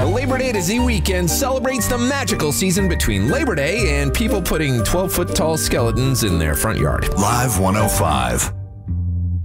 The Labor Day to Z weekend celebrates the magical season between Labor Day and people putting 12-foot tall skeletons in their front yard. Live 105.